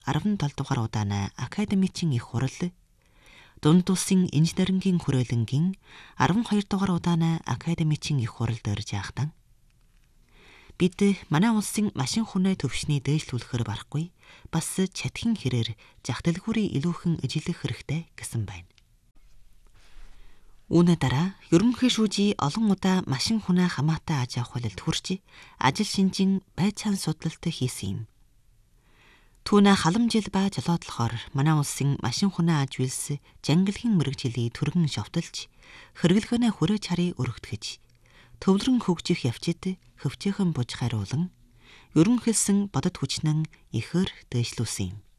17 дугаар удаанаа академичийн их хурал, дунд улсын инженерингийн хүрээлэнгийн 12 дугаар удаанаа академичийн их хуралд орж яахтан бид манай улсын машин хүнээ төвшний дээшлүүлэхээр барахгүй, бас чатхин хэрээр зах дэлгүүрийн илүүхэн ижилэх хэрэгтэй гэсэн байна. Үүнээ дараа ерөнхий шүүжий олон удаа машин хүнээ хамаатай аж ахуйлалд хүрч ажил шинжин байцаан судлалт хийсэн юм. Түүнээ халамжил ба жолоодлохоор манай улсын машин хүнээ аж үйлс жангилхийн мэрэгжилийг түргэн шовтолж, хэрэглэгэнэ хүрээж харыг өргөтгөж, төвлөрөн хөгжих явцад хөвчөөхөн буж хариулан, ерөнхийлсөн бодит хүчнэн ихэр дээшлүүлсэн юм.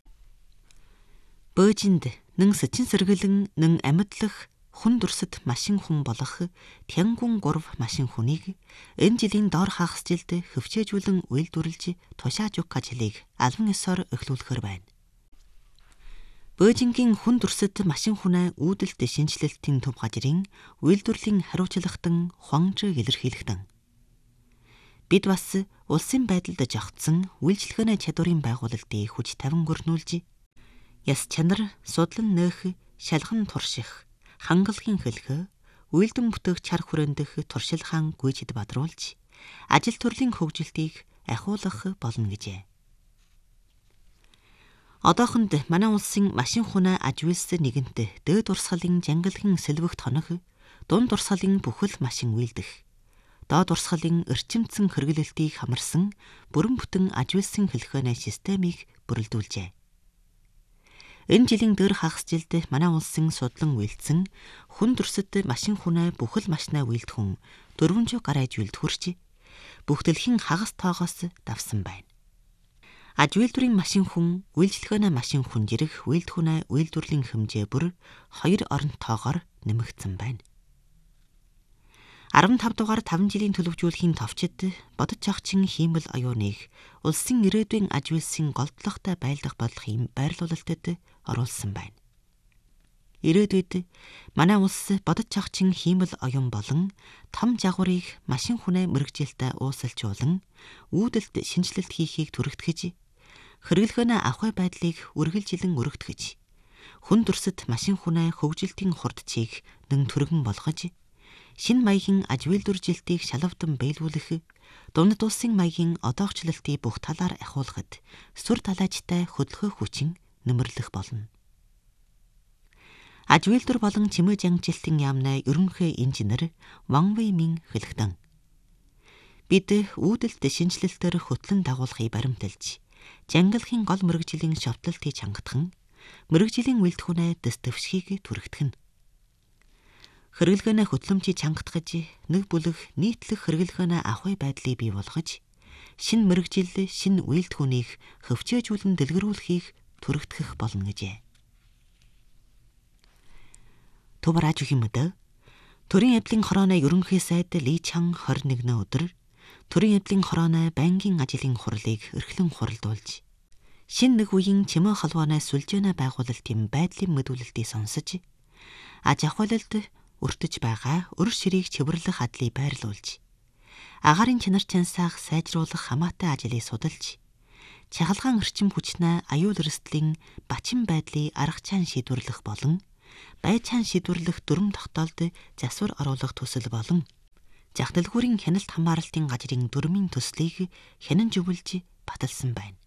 Бөөжинд нэн сэчин сэргэлэн нэн амьдлах хүн дурсад машин хүн болох Тянгун 3 машин хүнийг энэ жилийн доор хагас жилд хөвчөөжүүлэн үйлдвэрлэж тушааж өгөх ажлыг албан ёсоор эхлүүлэхээр байна. Бөөжингийн хүн дурсад машин хүнээ үүдэлт шинжилэлтийн төв газрын үйлдвэрлэлийн хариуцлагатан хуанж илэрхийлэхтэн. Бид бас улсын байдалд жогтсон үйлчлэгээний чадварын байгуулалтыг хүч тавин өрнүүлж, яс чанар судлан нөөх, шалган турших, хангалахын хэлхэ, үйлдэн бүтээх чар хүрэндэх туршилгаан гүйцэд бадруулж, ажил төрлийн хөгжилтийг ахиулах болно гэжээ. Одоохонд манай улсын машин хүнээ аж үйлс нэгэнт дээд урсгалын жангилхэн сэлвэх тоног, дунд урсгалын бүхэл машин үйлдэх, доод урсгалын эрчимцэн хэрэглэлтийг хамарсан бүрэн бүтэн аж үйлсэн хэлхээний системийг бүрэлдүүлжээ. Энэ жилийн дээр хагас жилд манай улсын судлан үйлдсэн хүн дурсад машин хүнээ бүхэл машинаа үйлдэх хүн 400 гаруй жилд хүрч бүх дэлхийн хагас тоогоос давсан байна. Аж үйлдвэрийн машин хүн, үйлчлэгээний машин хүн жирэх үйлдвэрнээ үйлдвэрлэлийн хэмжээ бүр 2 оронтойгоор нэмэгдсэн байна. 15 дугаар 5 жилийн төлөвжүүлэхийн товчид бодож жогчин хиймэл оюуныг улсын ирээдүйн аж үйлсийн голдлогтой байлдах бодлогын байрлуулалтад оруулсан байна. Ирээдүйд манай улс бодож жогчин хиймэл оюун болон том жагварыг машин хүнээ мэрэгжилтэй уусалжуулан үүдэлт шинжилэлт хийхийг түрэгтгэж, хэрэглэгэнэ авахай байдлыг үргэлжилэн өргөтгөж, хүн дурсад машин хүнээ хөгжилтийн хурдчийг нэн түргэн болгож, шинэ маягийн аж үйлдвэржилтийг шалавдан биелүүлэх, дунд улсын маягийн одоогчлолтыг бүх талаар ахиулахад сүр талаажтай хөдөлгөөх хүчин нэмэрлэх болно. Аж үйлдвэр болон чимээ жангилтын яамны ерөнхий инженер Ван Вэймин хэлэхдээ бид үүдэлт шинжилэлтээр хөтлөн дагуулахыг баримталж, жангилхийн гол мэрэгжлийн шовтлолтыг чангатхан, мэрэгжлийн үйлдвэрнээ дэс дэвшхийг түрэгтгэн. Хэрэглэгэнэ хөтлөмжийг чангатгаж, нэг бүлэг нийтлэх хэрэглэгэнэ авахай байдлыг бий болгож, шинэ мэрэгжил, шинэ үйлдвэрийг хөвчөөжүүлэн дэлгэрүүлэхийг түрэгтгэх болно гэжээ. Төмөр аж ахуйн мэдээ. Төрийн явдлын хорооны ерөнхий сайд Ли Чан 21 өдөр төрийн явдлын хорооны байнгын ажлын хурлыг эрхлэн хуралдуулж, шинэ нэг үеийн чимээ холбооны сүлжээний байгуулалтын байдлын мэдүүлэлтийг сонсож, аж ахуйлалд өртөж байгаа өр ширийг чивэрлэх адлыг байрлуулж, агаарын чанар чансаах сайжруулах хамаатай ажлыг судалж, чахалгаан эрчим хүчнээ аюул эрсдлийн бачин байдлыг арга чан шийдвэрлэх болон байцаан шийдвэрлэх дүрм тогтоолд засвар оруулах төсөл болон зах дэлгүүрийн хяналт хамгаалалтын газрын дүрмийн төслийг хянан зөвлөж баталсан байна.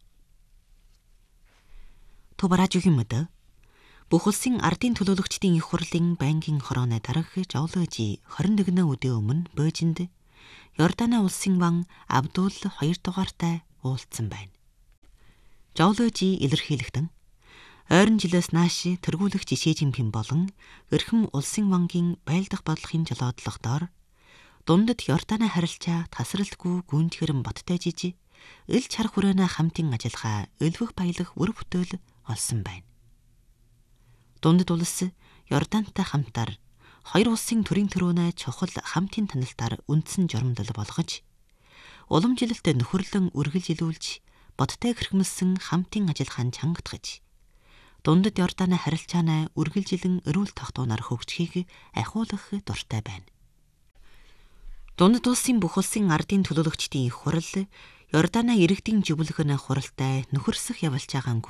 Төмөр аж ахуйн мэдээ. Бүх улсын ардын төлөөлөгчдийн их хурлын байнгын хорооны дарга Жолоожи 21 өдрийн өмнө Бөөжинд Йорданы улсын ван Абдул 2 дугаартай уулзсан байна. Жолоожи илэрхийлэхдээ ойрон жилээс нааш тэргүүлэгч Ши Жинпин болон эрхэм улсын вангийн байлдах бодлогын жолоодлогодоор дундад Йорданы харилцаа тасралтгүй гүнжгэрэн бодтой жижиг ил чар хүрээнэ хамтын ажиллагаа өлвөх баялаг үр бүтээл олсон байна. Дундад улс Йордантай хамтар хоёр улсын төрийн төрөөнөө чухал хамтын танилтаар үндсэн журамдал болгож, уламжилалт нөхөрлөн үргэлжилүүлж, бодтой хэрхэмсэн хамтын ажиллагаанд чангатгаж, дундад Йорданы харилцааны үргэлжилэн эрүүл тогтооноор хөгжихийг ахиулах дуртай байна. Дундад улсын бүх улсын ардын төлөөлөгчдийн их хурал Йордана иргэдийн живлэг нь хуралтай нөхөрсөх явалж байгаа